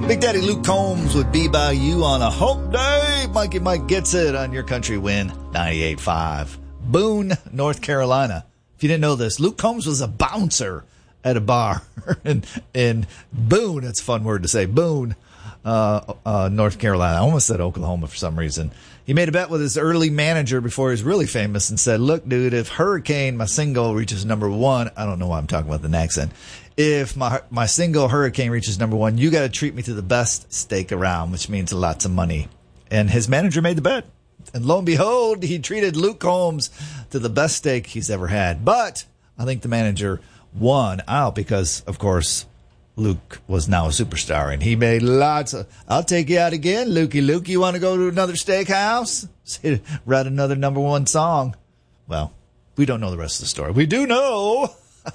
Big Daddy Luke Combs would be by you on a hump day. Mikey Mike gets it on your country win, 98.5. Boone, North Carolina. If you didn't know this, Luke Combs was a bouncer at a bar in Boone. It's a fun word to say. Boone, North Carolina. I almost said Oklahoma for some reason. He made a bet with his early manager before he was really famous and said, look, dude, if Hurricane, my single, reaches number one, I don't know why I'm talking about the accent. If my single Hurricane reaches number one, you got to treat me to the best steak around, which means lots of money. And his manager made the bet. And lo and behold, he treated Luke Combs to the best steak he's ever had. But I think the manager won out because, of course, Luke was now a superstar, and he made lots of, I'll take you out again, Lukey. Luke, you want to go to another steakhouse? Write another number one song. Well, we don't know the rest of the story. We do know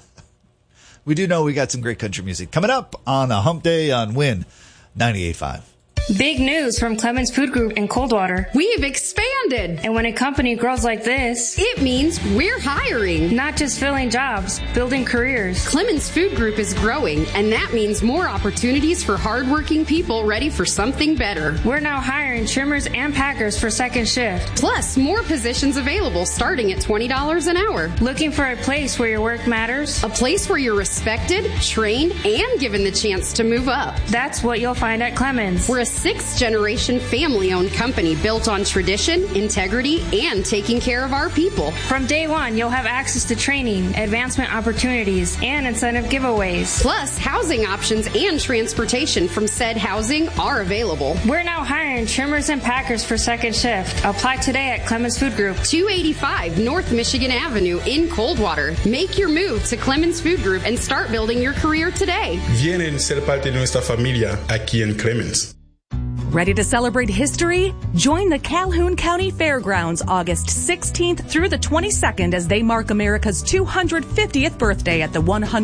we got some great country music coming up on a hump day on Win 98.5. Big news from Clemens Food Group in Coldwater. We've expanded. And when a company grows like this, it means we're hiring. Not just filling jobs, building careers. Clemens Food Group is growing, and that means more opportunities for hardworking people ready for something better. We're now hiring trimmers and packers for second shift. Plus, more positions available starting at $20 an hour. Looking for a place where your work matters? A place where you're respected, trained, and given the chance to move up. That's what you'll find at Clemens. We're a sixth-generation family-owned company built on tradition, integrity, and taking care of our people. From day one, you'll have access to training, advancement opportunities, and incentive giveaways. Plus, housing options and transportation from said housing are available. We're now hiring trimmers and packers for second shift. Apply today at Clemens Food Group. 285 North Michigan Avenue in Coldwater. Make your move to Clemens Food Group and start building your career today. Vienen ser parte de nuestra familia aquí en Clemens. Ready to celebrate history? Join the Calhoun County Fairgrounds August 16th through the 22nd as they mark America's 250th birthday at the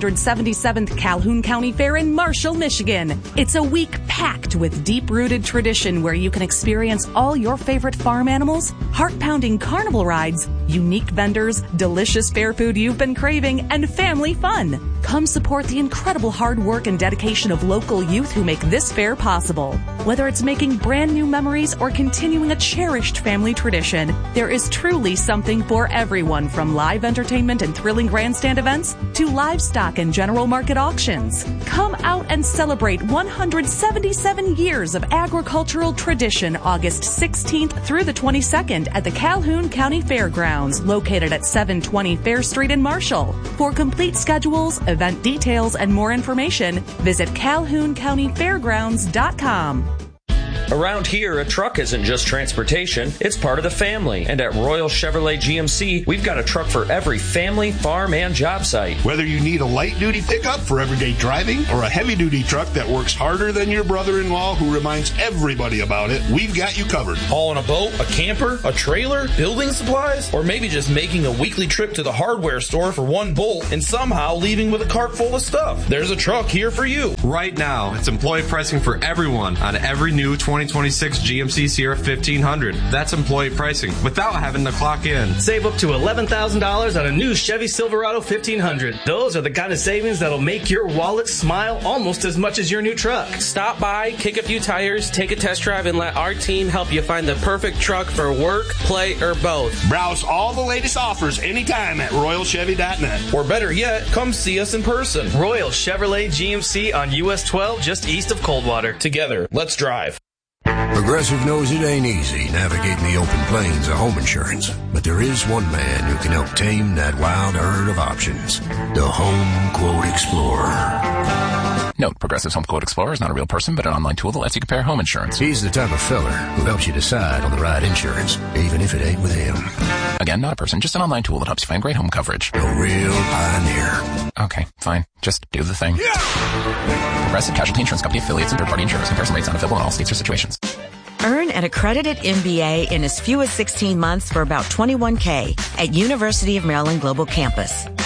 177th Calhoun County Fair in Marshall, Michigan. It's a week packed with deep-rooted tradition where you can experience all your favorite farm animals, heart-pounding carnival rides, unique vendors, delicious fair food you've been craving, and family fun. Come support the incredible hard work and dedication of local youth who make this fair possible. Whether it's making brand new memories or continuing a cherished family tradition, there is truly something for everyone, from live entertainment and thrilling grandstand events to livestock and general market auctions. Come out and celebrate 177 years of agricultural tradition August 16th through the 22nd at the Calhoun County Fairgrounds, located at 720 Fair Street in Marshall. For complete schedules, event details, and more information, visit CalhounCountyFairgrounds.com. Around here, a truck isn't just transportation, it's part of the family. And at Royal Chevrolet GMC, we've got a truck for every family, farm, and job site. Whether you need a light-duty pickup for everyday driving or a heavy-duty truck that works harder than your brother-in-law who reminds everybody about it, we've got you covered. Hauling a boat, a camper, a trailer, building supplies, or maybe just making a weekly trip to the hardware store for one bolt and somehow leaving with a cart full of stuff. There's a truck here for you. Right now, it's employee pricing for everyone on every new 2026 GMC Sierra 1500. That's employee pricing without having to clock in. Save up to $11,000 on a new Chevy Silverado 1500. Those are the kind of savings that'll make your wallet smile almost as much as your new truck. Stop by, kick a few tires, take a test drive, and let our team help you find the perfect truck for work, play, or both. Browse all the latest offers anytime at RoyalChevy.net. Or better yet, come see us in person. Royal Chevrolet GMC on US 12 just east of Coldwater. Together, let's drive. Progressive knows it ain't easy navigating the open plains of home insurance, but there is one man who can help tame that wild herd of options. The Home Quote Explorer. Note, Progressive's Home Quote Explorer is not a real person, but an online tool that lets you compare home insurance. He's the type of feller who helps you decide on the right insurance, even if it ain't with him. Again, not a person, just an online tool that helps you find great home coverage. A real pioneer. Okay, fine. Just do the thing. Yeah! Progressive Casualty Insurance Company affiliates and third-party insurers. Comparison rates not available in all states or situations. Earn an accredited MBA in as few as 16 months for about $21K at University of Maryland Global Campus.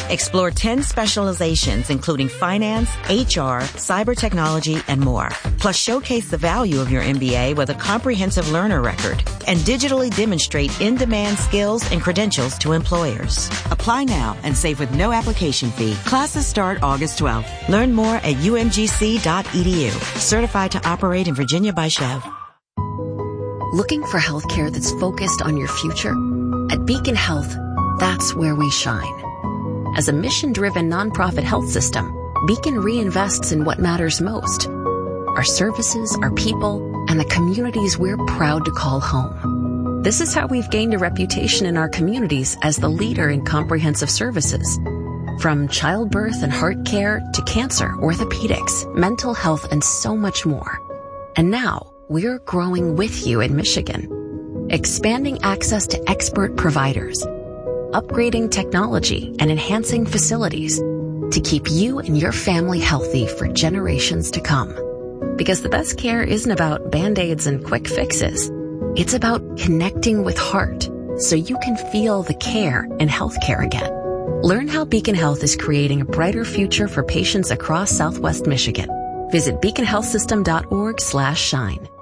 Explore 10 specializations, including finance, HR, cyber technology, and more. Plus, showcase the value of your MBA with a comprehensive learner record and digitally demonstrate in-demand skills and credentials to employers. Apply now and save with no application fee. Classes start August 12th. Learn more at umgc.edu. Certified to operate in Virginia by Chev. Looking for healthcare that's focused on your future? At Beacon Health, that's where we shine. As a mission-driven nonprofit health system, Beacon reinvests in what matters most: our services, our people, and the communities we're proud to call home. This is how we've gained a reputation in our communities as the leader in comprehensive services. From childbirth and heart care to cancer, orthopedics, mental health, and so much more. And now, we're growing with you in Michigan, expanding access to expert providers, upgrading technology and enhancing facilities to keep you and your family healthy for generations to come. Because the best care isn't about Band-Aids and quick fixes. It's about connecting with heart so you can feel the care in healthcare again. Learn how Beacon Health is creating a brighter future for patients across Southwest Michigan. Visit beaconhealthsystem.org/shine.